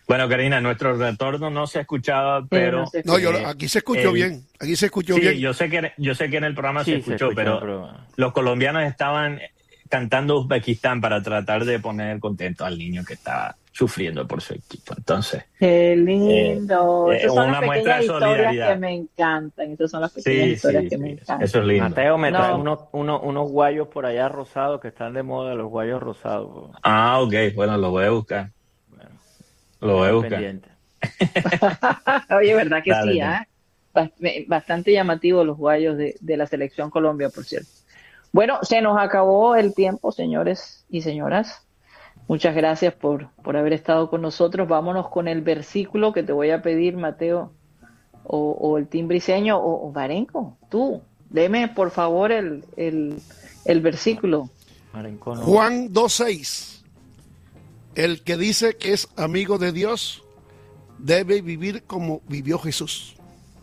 Bueno, Karina, nuestro retorno no se escuchaba, pero... No, aquí se escuchó bien. Aquí se escuchó bien. Yo sé que en el programa Sí, se escuchó, pero pero los colombianos estaban cantando Uzbekistán para tratar de poner contento al niño que estaba sufriendo por su equipo. Entonces, qué lindo. Esas son las una muestra pequeñas de historias solidaridad. que me encantan. Esas son las pequeñas historias que me encantan. Eso es lindo. Mateo, me trae No. unos guayos por allá rosados que están de moda, los guayos rosados. Ah, ok, bueno, lo voy a buscar. Lo voy a buscar. Pendiente. Oye, ¿verdad que Dale, sí? dale. Bastante llamativos los guayos de la selección Colombia, por cierto. Bueno, se nos acabó el tiempo, señores y señoras. Muchas gracias por haber estado con nosotros. Vámonos con el versículo que te voy a pedir, Mateo, o el Team Briseño, o Barenco. Tú, deme por favor el versículo. Marenco, no. Juan 2:6. El que dice que es amigo de Dios debe vivir como vivió Jesús.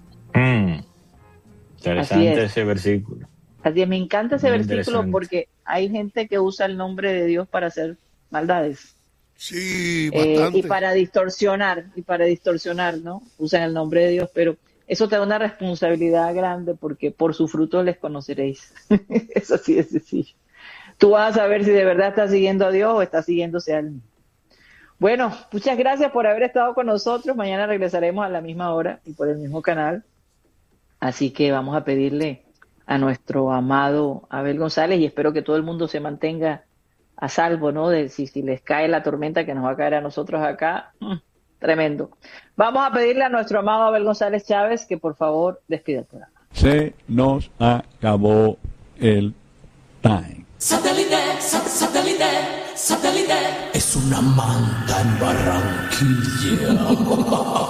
Interesante ese versículo. Así es, me encanta ese Muy versículo interesante. porque hay gente que usa el nombre de Dios para hacer maldades. Sí, bastante. Y para distorsionar, ¿no? Usan el nombre de Dios, pero eso te da una responsabilidad grande porque por su fruto les conoceréis. Eso sí es sencillo. Tú vas a saber si de verdad estás siguiendo a Dios o estás siguiéndose a él. Bueno, muchas gracias por haber estado con nosotros. Mañana regresaremos a la misma hora y por el mismo canal. Así que vamos a pedirle a nuestro amado Abel González y espero que todo el mundo se mantenga a salvo, ¿no? De si les cae la tormenta que nos va a caer a nosotros acá, tremendo. Vamos a pedirle a nuestro amado Abel González Chávez que por favor despida el programa. Se nos acabó el time. Satélite, satélite, satélite. Es una manda en Barranquilla.